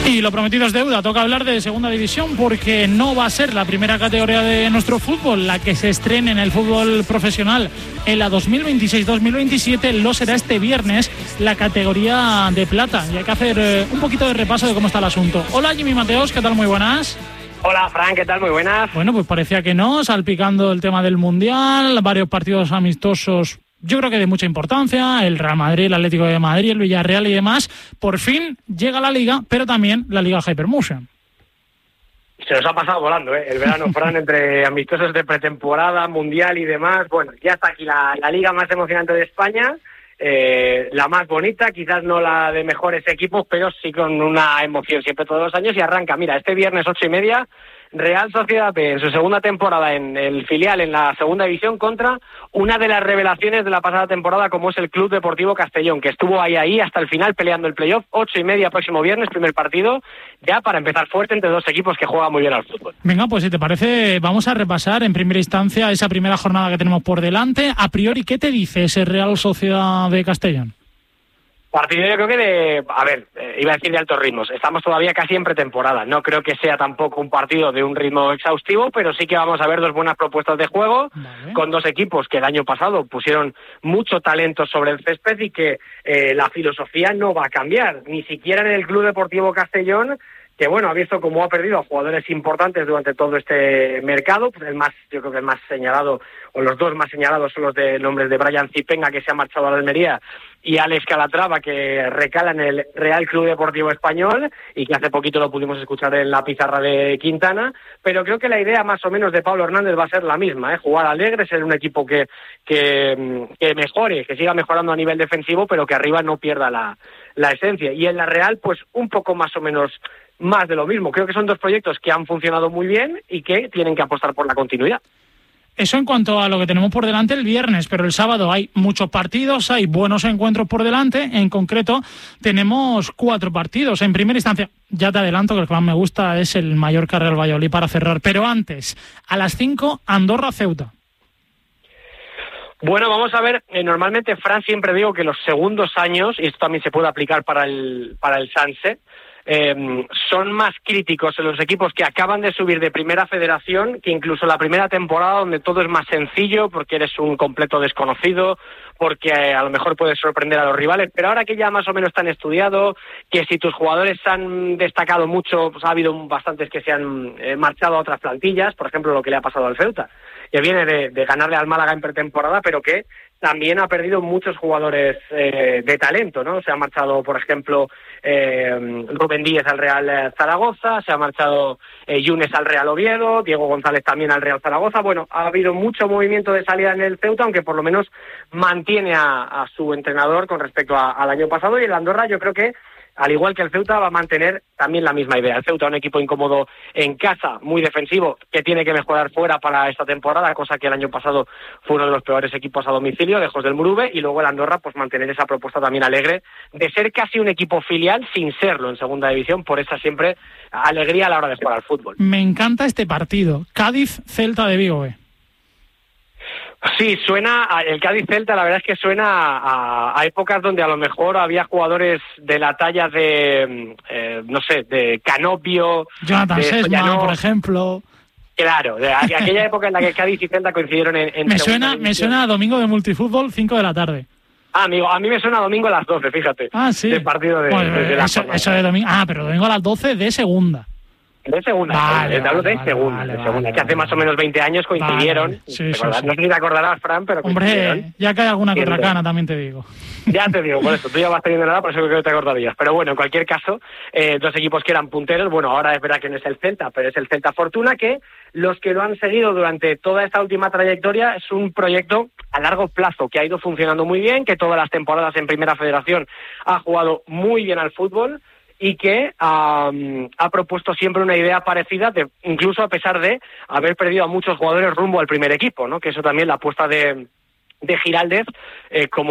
Y lo prometido es deuda, toca hablar de segunda división porque no va a ser la primera categoría de nuestro fútbol la que se estrene en el fútbol profesional en la 2026-2027, lo será este viernes la categoría de plata y hay que hacer un poquito de repaso de cómo está el asunto. Hola Jimmy Mateos, ¿qué tal? Muy buenas. Hola Fran, ¿qué tal? Muy buenas. Bueno, pues parecía que no, salpicando el tema del Mundial, varios partidos amistosos. Yo creo que de mucha importancia, el Real Madrid, el Atlético de Madrid, el Villarreal y demás. Por fin llega la Liga, pero también la Liga Hypermotion. Se nos ha pasado volando, el verano, Fran, entre amistosos de pretemporada, Mundial y demás. Bueno, ya está aquí la Liga más emocionante de España, la más bonita, quizás no la de mejores equipos, pero sí con una emoción siempre todos los años. Y arranca, mira, este viernes 8:30, Real Sociedad B en su segunda temporada en el filial en la segunda división contra una de las revelaciones de la pasada temporada como es el Club Deportivo Castellón, que estuvo ahí hasta el final peleando el playoff. 8:30 próximo viernes, primer partido, ya para empezar fuerte entre dos equipos que juegan muy bien al fútbol. Venga, pues si te parece vamos a repasar en primera instancia esa primera jornada que tenemos por delante. A priori, ¿qué te dice ese Real Sociedad de Castellón? Partido yo creo que iba a decir de altos ritmos. Estamos todavía casi en pretemporada. No creo que sea tampoco un partido de un ritmo exhaustivo, pero sí que vamos a ver dos buenas propuestas de juego, vale, con dos equipos que el año pasado pusieron mucho talento sobre el césped y que la filosofía no va a cambiar, ni siquiera en el Club Deportivo Castellón, que bueno, ha visto cómo ha perdido a jugadores importantes durante todo este mercado. Pues yo creo que el más señalado, o los dos más señalados, son los de nombres de Brian Zipenga, que se ha marchado a la Almería, y Alex Calatrava, que recala en el Real Club Deportivo Español, y que hace poquito lo pudimos escuchar en la pizarra de Quintana. Pero creo que la idea más o menos de Pablo Hernández va a ser la misma, jugar alegre, ser un equipo que mejore, que siga mejorando a nivel defensivo, pero que arriba no pierda la esencia. Y en la Real, pues un poco más o menos más de lo mismo. Creo que son dos proyectos que han funcionado muy bien y que tienen que apostar por la continuidad. Eso en cuanto a lo que tenemos por delante el viernes, pero el sábado hay muchos partidos, hay buenos encuentros por delante. En concreto tenemos 4 partidos. En primera instancia, ya te adelanto que el que más me gusta es el Mallorca Real Valladolid para cerrar, pero antes, a las 5, Andorra Ceuta. Bueno, vamos a ver, normalmente, Fran, siempre digo que los segundos años, y esto también se puede aplicar para el Sanse, son más críticos en los equipos que acaban de subir de primera federación que incluso la primera temporada, donde todo es más sencillo porque eres un completo desconocido, porque a lo mejor puedes sorprender a los rivales. Pero ahora que ya más o menos están estudiado, que si tus jugadores han destacado mucho, pues ha habido bastantes que se han marchado a otras plantillas, por ejemplo lo que le ha pasado al Ceuta, que viene de ganarle al Málaga en pretemporada, pero que también ha perdido muchos jugadores de talento, ¿no? Se ha marchado, por ejemplo, Rubén Díez al Real Zaragoza, se ha marchado Yunes al Real Oviedo, Diego González también al Real Zaragoza. Bueno, ha habido mucho movimiento de salida en el Ceuta, aunque por lo menos mantiene a su entrenador con respecto al año pasado. Y el Andorra, yo creo que, al igual que el Ceuta, va a mantener también la misma idea. El Ceuta, un equipo incómodo en casa, muy defensivo, que tiene que mejorar fuera para esta temporada, cosa que el año pasado fue uno de los peores equipos a domicilio, lejos del Murube. Y luego el Andorra, pues mantener esa propuesta también alegre de ser casi un equipo filial sin serlo en segunda división, por esa siempre alegría a la hora de jugar al fútbol. Me encanta este partido, Cádiz-Celta de Vigo. Sí, suena, el Cádiz-Celta, la verdad es que suena a épocas donde a lo mejor había jugadores de la talla de, de Canopio, Jonathan de Sesma, por ejemplo. Claro, de aquella época en la que Cádiz y Celta coincidieron en me suena a domingo de multifútbol, 5 de la tarde. Amigo, a mí me suena a domingo a las 12, fíjate. Ah, sí. Del partido de la jornada. Eso de domingo. Ah, pero domingo a las 12 de segunda. De segunda, vale, segunda, que hace más o menos 20 años coincidieron. Vale. Sí, no sé si te acordarás, Fran, pero hombre, ya que hay alguna que otra cana, también te digo. Ya te digo, por eso, tú ya vas teniendo nada, por eso creo que te acordarías. Pero bueno, en cualquier caso, dos equipos que eran punteros, bueno, ahora es verdad que no es el Celta, pero es el Celta Fortuna, que los que lo han seguido durante toda esta última trayectoria es un proyecto a largo plazo, que ha ido funcionando muy bien, que todas las temporadas en Primera Federación ha jugado muy bien al fútbol, y que ha propuesto siempre una idea parecida, incluso a pesar de haber perdido a muchos jugadores rumbo al primer equipo, ¿no? Que eso también, la apuesta de Giraldez, como